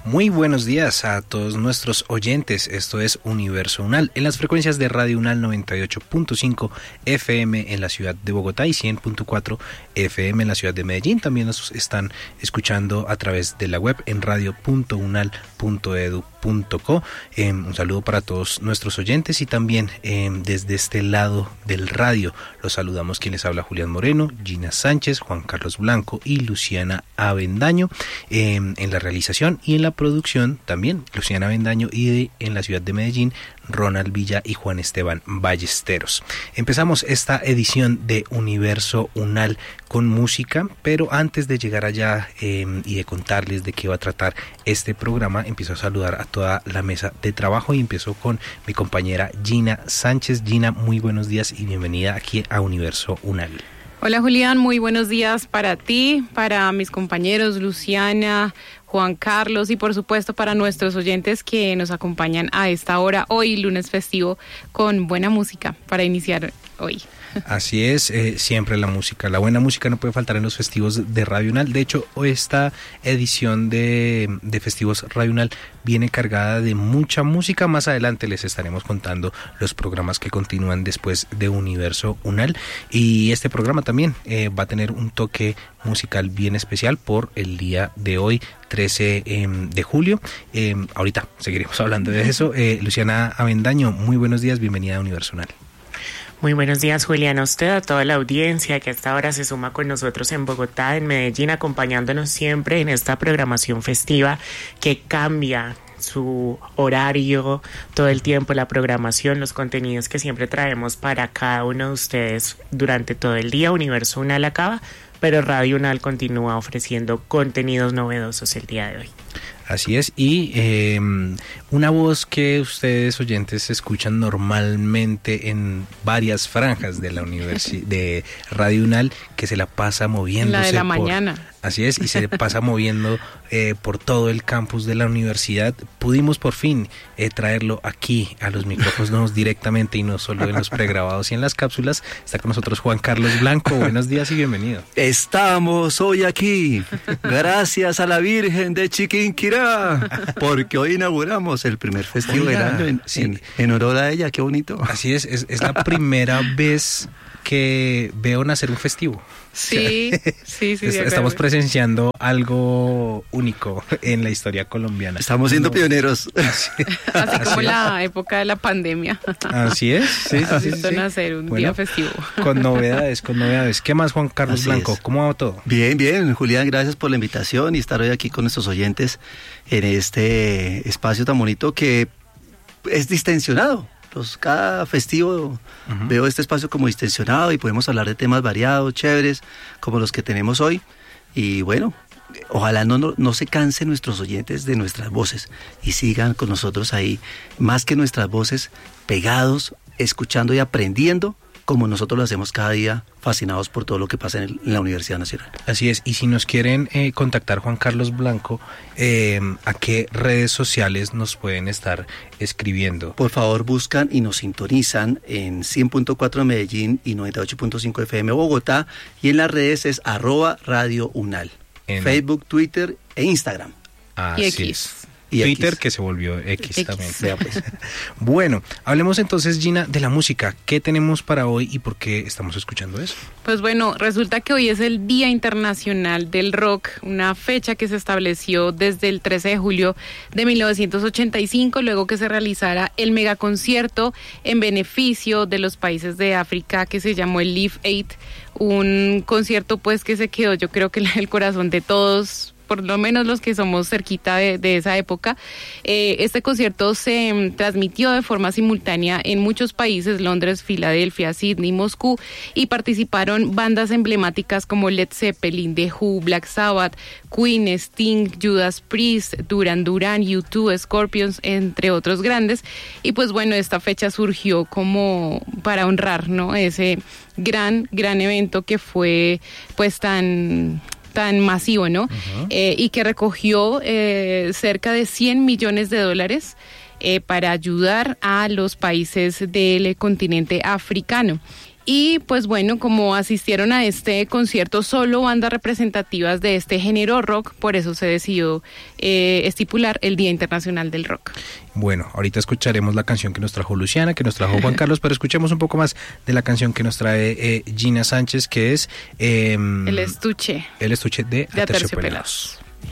Muy buenos días a todos nuestros oyentes. Esto es Universo Unal en las frecuencias de Radio Unal 98.5 FM en la ciudad de Bogotá y 100.4 FM en la ciudad de Medellín. También nos están escuchando a través de la web en radio.unal.edu.co. Un saludo para todos nuestros oyentes y también desde este lado del radio los saludamos quienes habla Julián Moreno, Gina Sánchez, Juan Carlos Blanco y Luciana Avendaño en la realización y en la producción también Luciana Avendaño y en la ciudad de Medellín Ronald Villa y Juan Esteban Ballesteros. Empezamos esta edición de Universo Unal con música, pero antes de llegar allá y de contarles de qué va a tratar este programa, empiezo a saludar a toda la mesa de trabajo y empiezo con mi compañera Gina Sánchez. Gina, muy buenos días y bienvenida aquí a Universo Unal. Hola Julián, muy buenos días para ti, para mis compañeros Luciana, Juan Carlos y por supuesto para nuestros oyentes que nos acompañan a esta hora hoy, lunes festivo, con buena música para iniciar hoy. Así es, siempre la música, la buena música no puede faltar en los festivos de Radio Unal. De hecho, esta edición de festivos Radio Unal viene cargada de mucha música. Más adelante les estaremos contando los programas que continúan después de Universo Unal. Y este programa también va a tener un toque musical bien especial por el día de hoy, 13 de julio. Ahorita seguiremos hablando de eso. Luciana Avendaño, muy buenos días, bienvenida a Universo Unal. Muy buenos días, Julián, a usted, a toda la audiencia que hasta ahora se suma con nosotros en Bogotá, en Medellín, acompañándonos siempre en esta programación festiva que cambia su horario todo el tiempo, la programación, los contenidos que siempre traemos para cada uno de ustedes durante todo el día. Universo Unal acaba, pero Radio Unal continúa ofreciendo contenidos novedosos el día de hoy. Así es, y una voz que ustedes oyentes escuchan normalmente en varias franjas de la de Radio Unal, que se la pasa moviéndose. La de la mañana. Así es, y se pasa moviendo por todo el campus de la universidad. Pudimos por fin traerlo aquí a los micrófonos directamente y no solo en los pregrabados y en las cápsulas. Está con nosotros Juan Carlos Blanco. Buenos días y bienvenido. Estamos hoy aquí, gracias a la Virgen de Chiquinquirá, porque hoy inauguramos el primer festival del año en honor a ella. Qué bonito. Así es la primera vez que veo nacer un festivo. Sí. Estamos presenciando algo único en la historia colombiana. Estamos siendo pioneros. Así como la época de la pandemia. Así es. Sí. Nacer un día festivo. Con novedades. ¿Qué más, Juan Carlos Así Blanco? Es. ¿Cómo va todo? Bien, Julián, gracias por la invitación y estar hoy aquí con nuestros oyentes en este espacio tan bonito que es distensionado. Cada festivo veo este espacio como distensionado y podemos hablar de temas variados, chéveres, como los que tenemos hoy. Y bueno, ojalá no se cansen nuestros oyentes de nuestras voces y sigan con nosotros ahí, más que nuestras voces, pegados, escuchando y aprendiendo, como nosotros lo hacemos cada día, fascinados por todo lo que pasa en la Universidad Nacional. Así es, y si nos quieren contactar, Juan Carlos Blanco, ¿a qué redes sociales nos pueden estar escribiendo? Por favor, buscan y nos sintonizan en 100.4 Medellín y 98.5 FM Bogotá, y en las redes es @Radio Unal, en Facebook, Twitter e Instagram. Y X. Y Twitter, X, que se volvió X también. Pues. Bueno, hablemos entonces, Gina, de la música. ¿Qué tenemos para hoy y por qué estamos escuchando eso? Pues bueno, resulta que hoy es el Día Internacional del Rock, una fecha que se estableció desde el 13 de julio de 1985, luego que se realizara el megaconcierto en beneficio de los países de África que se llamó el Live Aid, un concierto pues que se quedó, yo creo que en el corazón de todos, por lo menos los que somos cerquita de esa época. Este concierto se transmitió de forma simultánea en muchos países: Londres, Filadelfia, Sydney, Moscú, y participaron bandas emblemáticas como Led Zeppelin, The Who, Black Sabbath, Queen, Sting, Judas Priest, Duran Duran, U2, Scorpions, entre otros grandes. Y pues bueno, esta fecha surgió como para honrar, ¿no?, ese gran evento que fue pues tan masivo, ¿no? Y que recogió cerca de $100 millones para ayudar a los países del continente africano. Y pues bueno, como asistieron a este concierto solo bandas representativas de este género rock, por eso se decidió estipular el Día Internacional del Rock. Bueno, ahorita escucharemos la canción que nos trajo Luciana, que nos trajo Juan Carlos, pero escuchemos un poco más de la canción que nos trae Gina Sánchez, que es El estuche de Aterciopelados.